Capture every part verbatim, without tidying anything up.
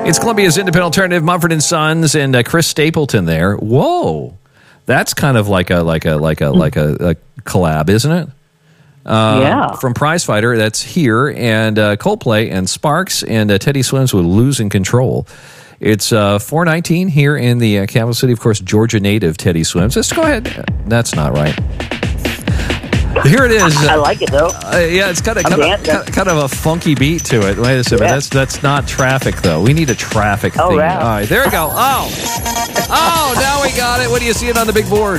It's Columbia's independent alternative, Mumford and Sons, and uh, Chris Stapleton there. Whoa, that's kind of like a like a like a like a, a collab, isn't it? Uh, yeah. From Prize Fighter, that's here, and uh, Coldplay and Sparks and uh, Teddy Swims with Losing Control. It's uh, four nineteen here in the uh, capital city, of course, Georgia native Teddy Swims. Let's go ahead. That's not right. Here it is. I like it though. Uh, yeah, it's kind of kind of, kind of a funky beat to it. Wait a second. Yeah. That's that's not traffic though. We need a traffic Oh, theme. wow. All right, there we go. Oh, oh, now we got it. What do you see it on the big board?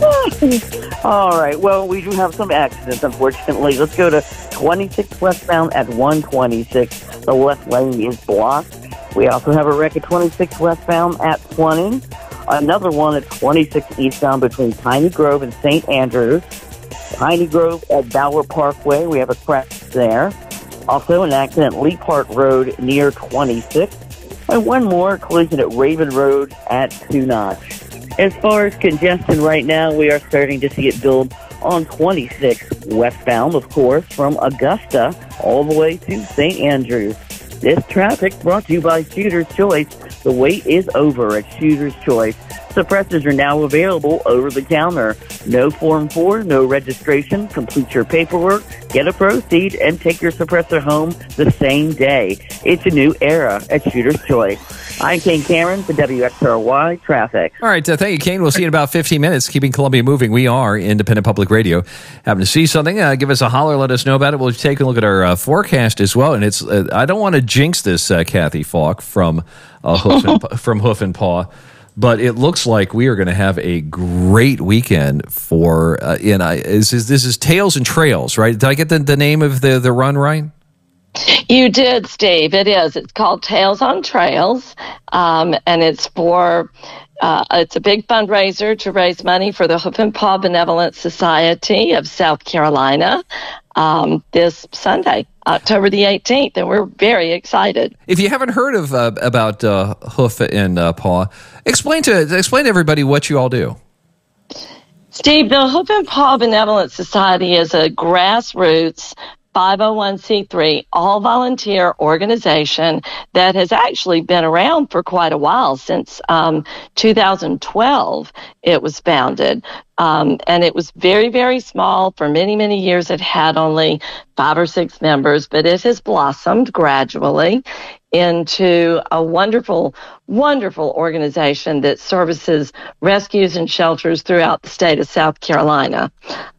All right. Well, we do have some accidents, unfortunately. Let's go to twenty-six westbound at one twenty-six. The left lane is blocked. We also have a wreck at twenty-six westbound at twenty. Another one at twenty-six eastbound between Piney Grove and Saint Andrews. Piney Grove at Bower Parkway. We have a crash there. Also, an accident at Lee Park Road near twenty-six. And one more collision at Raven Road at Two Notch. As far as congestion right now, we are starting to see it build on twenty-six westbound, of course, from Augusta all the way to Saint Andrews. This traffic brought to you by Shooter's Choice. The wait is over at Shooter's Choice. Suppressors are now available over the counter. No Form four, no registration. Complete your paperwork, get a proceed, and take your suppressor home the same day. It's a new era at Shooter's Choice. I'm Kane Cameron for W X R Y Traffic. All right, uh, thank you, Kane. We'll see you in about fifteen minutes. Keeping Columbia moving. We are Independent Public Radio. Happen to see something? Uh, give us a holler. Let us know about it. We'll take a look at our uh, forecast as well. And it's uh, I don't want to jinx this, uh, Kathy Falk from uh, Hoof and, from Hoof and Paw. But it looks like we are going to have a great weekend for, uh, in, uh, is, is, this is Tails and Trails, right? Did I get the, the name of the, the run right? You did, Steve. It is. It's called Tails on Trails, um, and it's for, uh, it's a big fundraiser to raise money for the Hoof and Paw Benevolent Society of South Carolina um, this Sunday, October the eighteenth, and we're very excited. If you haven't heard of uh, about uh, Hoof and uh, Paw, explain to explain to everybody what you all do. Steve, the Hoof and Paw Benevolent Society is a grassroots five oh one c three, all-volunteer organization that has actually been around for quite a while. Since um, two thousand twelve, it was founded. Um, and it was very, very small. For many, many years, it had only five or six members, but it has blossomed gradually into a wonderful, wonderful organization that services rescues and shelters throughout the state of South Carolina.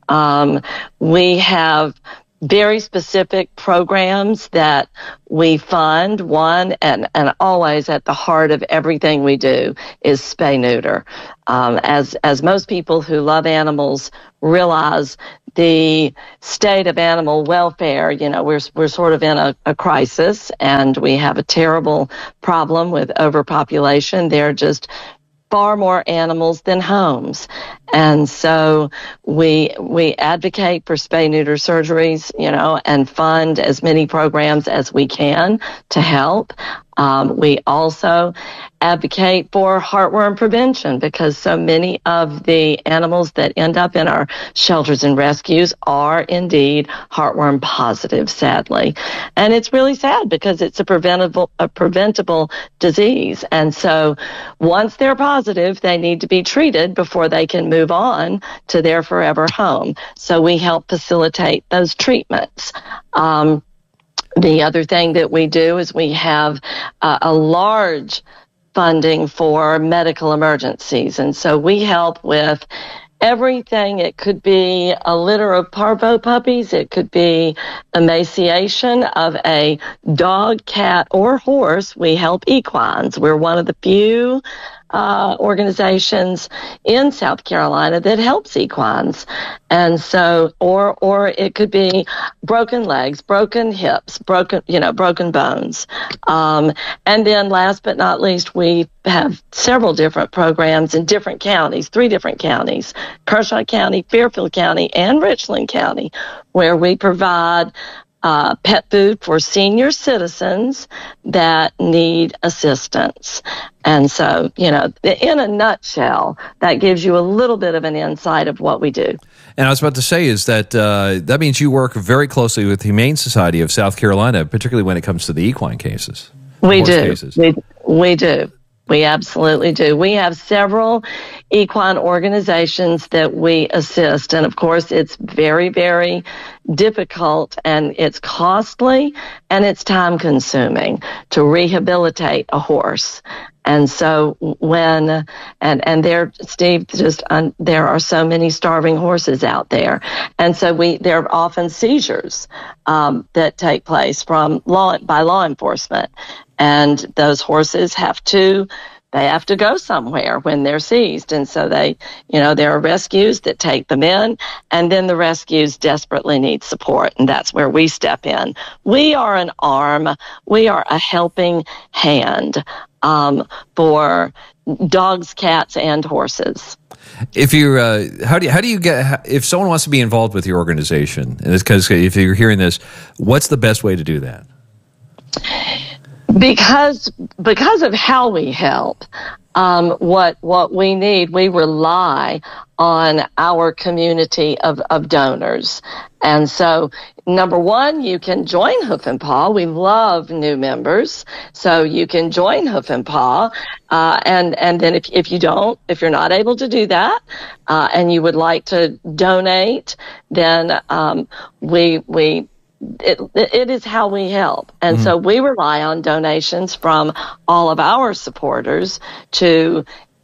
Um, we have very specific programs that we fund. One, and, and always at the heart of everything we do, is spay-neuter. Um, as, as most people who love animals realize, the state of animal welfare, you know, we're, we're sort of in a, a crisis, and we have a terrible problem with overpopulation. There are just far more animals than homes. And so we we advocate for spay-neuter surgeries, you know, and fund as many programs as we can to help. Um, we also advocate for heartworm prevention, because so many of the animals that end up in our shelters and rescues are indeed heartworm positive, sadly. And it's really sad because it's a preventable, a preventable disease. And so once they're positive, they need to be treated before they can move on to their forever home. So we help facilitate those treatments. Um, The other thing that we do is we have uh, a large funding for medical emergencies. And so we help with everything. It could be a litter of parvo puppies. It could be emaciation of a dog, cat, or horse. We help equines. We're one of the few uh, organizations in South Carolina that helps equines. And so, or, or it could be broken legs, broken hips, broken, you know, broken bones. Um, and then last but not least, we have several different programs in different counties, three different counties, Kershaw County, Fairfield County, and Richland County, where we provide Uh, pet food for senior citizens that need assistance. And so, you know, in a nutshell, that gives you a little bit of an insight of what we do. And I was about to say is that uh, that means you work very closely with the Humane Society of South Carolina, particularly when it comes to the equine cases. We do. Cases. We, We do. We absolutely do. We have several equine organizations that we assist. And of course, it's very, very difficult and it's costly and it's time consuming to rehabilitate a horse. And so when, and, and there, Steve, just, um, there are so many starving horses out there. And so we, there are often seizures, um, that take place from law, by law enforcement. And those horses have to, they have to go somewhere when they're seized. And so they, you know, there are rescues that take them in, and then the rescues desperately need support. And that's where we step in. We are an arm. We are a helping hand, um, for dogs, cats, and horses. If you, uh, how do you, how do you get, if someone wants to be involved with your organization, and it's because if you're hearing this, what's the best way to do that? Because because of how we help, um, what what we need, we rely on our community of, of donors. And so, number one, you can join Hoof and Paw. We love new members, so you can join Hoof and Paw. Uh, and and then if if you don't, if you're not able to do that, uh, and you would like to donate, then um, we we. It, it is how we help. And mm-hmm. so we rely on donations from all of our supporters to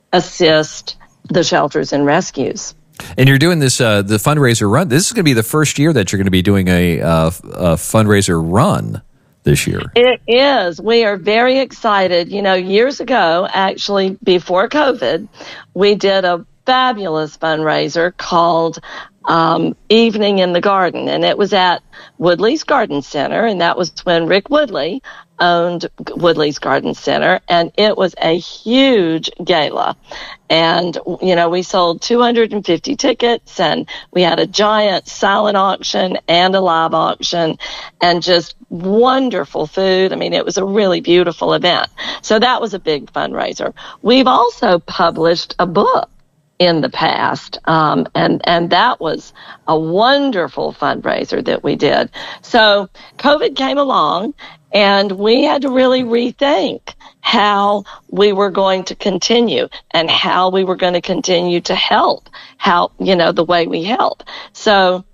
assist the shelters and rescues. And you're doing this, uh, the fundraiser run. This is going to be the first year that you're going to be doing a, uh, a fundraiser run this year. It is. We are very excited. You know, years ago, actually, before COVID, we did a fabulous fundraiser called Um, Evening in the Garden, and it was at Woodley's Garden Center, and that was when Rick Woodley owned Woodley's Garden Center, and it was a huge gala. And, you know, we sold two hundred fifty tickets, and we had a giant silent auction and a live auction, and just wonderful food. I mean, it was a really beautiful event. So that was a big fundraiser. We've also published a book in the past, um, and and that was a wonderful fundraiser that we did. So COVID came along, and we had to really rethink how we were going to continue and how we were going to continue to help, how, you know, the way we help. So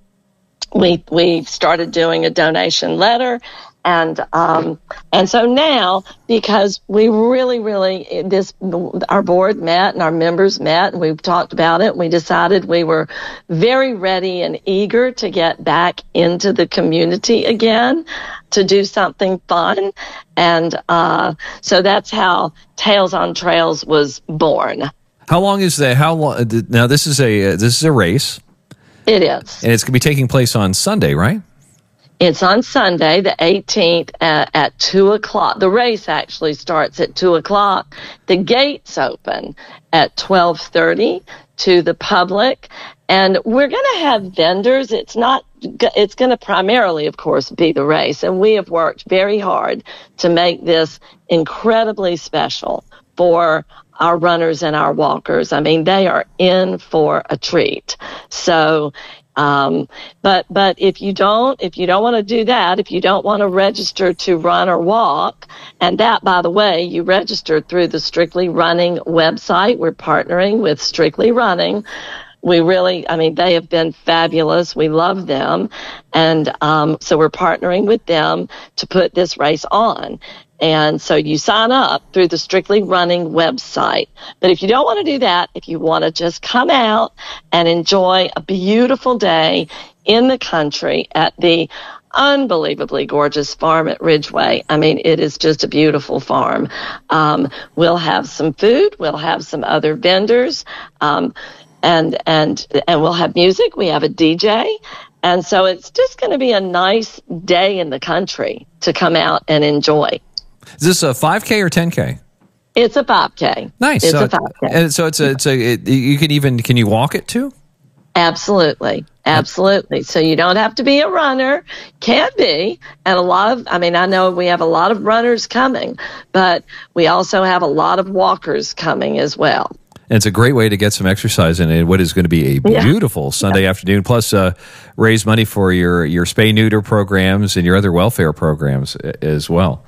we we started doing a donation letter. And um, and so now, because we really, really, this our board met and our members met and we've talked about it, we decided we were very ready and eager to get back into the community again to do something fun. And uh, so that's how Tales on Trails was born. How long is that? How long? Now this is a this is a race. It is, and it's going to be taking place on Sunday, right? It's on Sunday, the eighteenth, at, at two o'clock. The race actually starts at two o'clock. The gates open at twelve thirty to the public. And we're going to have vendors. It's not, it's going to primarily, of course, be the race. And we have worked very hard to make this incredibly special for our runners and our walkers. I mean, they are in for a treat. So, Um, but, but if you don't, if you don't want to do that, if you don't want to register to run or walk, and that, by the way, you registered through the Strictly Running website. We're partnering with Strictly Running. We really, I mean, they have been fabulous. We love them. And, um, so we're partnering with them to put this race on. And so you sign up through the Strictly Running website. But if you don't want to do that, if you want to just come out and enjoy a beautiful day in the country at the unbelievably gorgeous farm at Ridgeway. I mean, it is just a beautiful farm. Um, we'll have some food. We'll have some other vendors. Um, and, and, and we'll have music. We have a D J. And so it's just going to be a nice day in the country to come out and enjoy. Is this a five K or ten K? It's a five K. Nice. It's so, a five K. And so it's a, it's a, it, you can even, can you walk it too? Absolutely. Absolutely. So you don't have to be a runner. Can be. And a lot of, I mean, I know we have a lot of runners coming, but we also have a lot of walkers coming as well. And it's a great way to get some exercise in what is going to be a beautiful yeah. Sunday yeah. afternoon. Plus, uh, raise money for your, your spay neuter programs and your other welfare programs as well.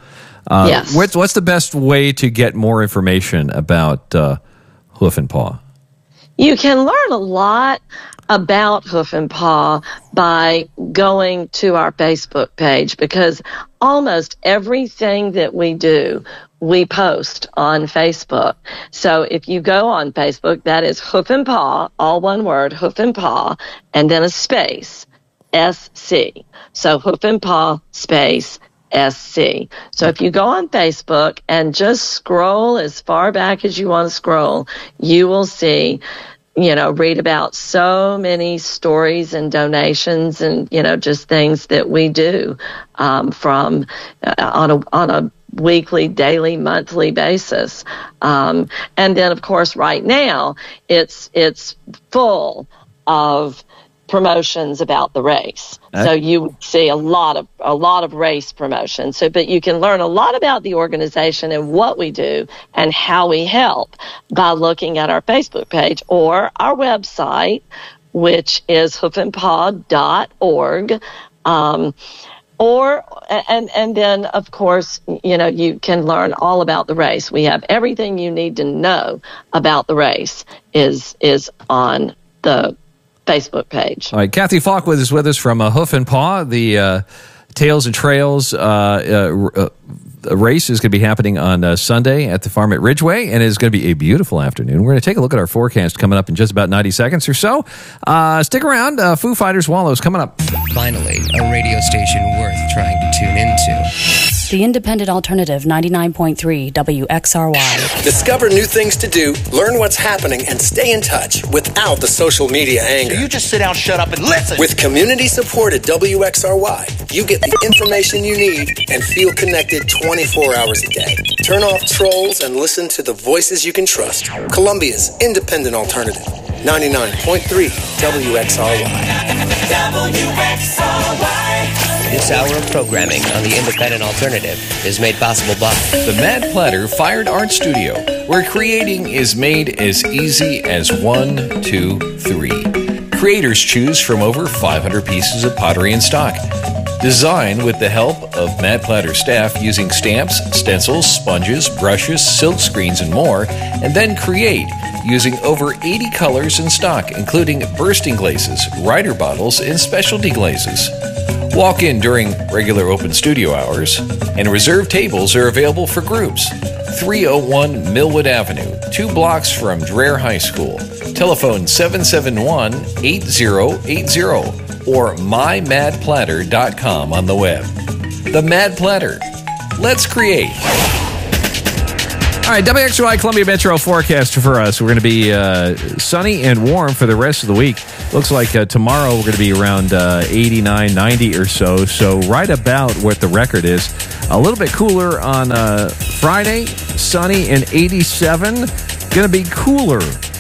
Uh, yes. What's, what's the best way to get more information about uh, Hoof and Paw? You can learn a lot about Hoof and Paw by going to our Facebook page, because almost everything that we do, we post on Facebook. So if you go on Facebook, that is Hoof and Paw, all one word, Hoof and Paw, and then a space, S C. So Hoof and Paw, space, S C. So if you go on Facebook and just scroll as far back as you want to scroll, you will see, you know, read about so many stories and donations and, you know, just things that we do um, from uh, on a on a weekly, daily, monthly basis. Um, and then, of course, right now it's it's full of promotions about the race. Uh, so you see a lot of a lot of race promotions. So, but you can learn a lot about the organization and what we do and how we help by looking at our Facebook page or our website, which is hoof and paw dot org. Um, Or, and, and then, of course, you know, you can learn all about the race. We have everything you need to know about the race is, is on the Facebook page. All right, Kathy Falk is with us from uh, Hoof and Paw. The uh, Tails and Trails uh, uh, uh, race is going to be happening on uh, Sunday at the farm at Ridgeway, and it's going to be a beautiful afternoon. We're going to take a look at our forecast coming up in just about ninety seconds or so. Uh, stick around. Uh, Foo Fighters Wallows coming up. Finally, a radio station worth trying to tune into. The Independent Alternative ninety-nine point three W X R Y. Discover new things to do, learn what's happening, and stay in touch without the social media anger. So you just sit down, shut up, and listen. With community-supported W X R Y, you get the information you need and feel connected twenty-four hours a day. Turn off trolls and listen to the voices you can trust. Columbia's Independent Alternative, ninety-nine point three W X R Y. W X R Y. This hour of programming on the Independent Alternative is made possible by the Mad Platter Fine Art Studio, where creating is made as easy as one, two, three. Creators choose from over five hundred pieces of pottery in stock. Design with the help of Mad Platter staff using stamps, stencils, sponges, brushes, silk screens, and more, and then create using over eighty colors in stock, including bursting glazes, rider bottles, and specialty glazes. Walk in during regular open studio hours, and reserved tables are available for groups. three oh one Millwood Avenue, two blocks from Dreher High School. Telephone seven seven one, eight oh eight oh or my mad platter dot com on the web. The Mad Platter. Let's create. All right, W X R Y Columbia Metro forecast for us. We're going to be uh, sunny and warm for the rest of the week. Looks like uh, tomorrow we're going to be around uh, eighty-nine, ninety or so. So right about what the record is. A little bit cooler on uh, Friday, sunny and eighty-seven. Going to be cooler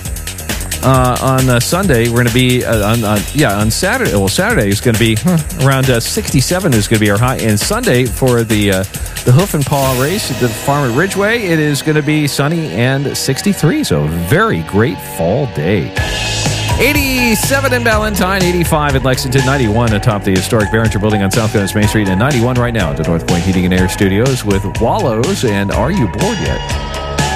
uh, on uh, Sunday. We're going to be uh, on, on yeah on Saturday. Well, Saturday is going to be huh, around uh, sixty-seven is going to be our high, and Sunday for the uh, the Hoof and Paw race at the farm at Ridgeway, it is going to be sunny and sixty-three. So a very great fall day. eighty-seven in Ballantyne, eighty-five in Lexington, ninety-one atop the historic Behringer Building on South Coast Main Street, and ninety-one right now at the North Point Heating and Air Studios with Wallows and Are You Bored Yet?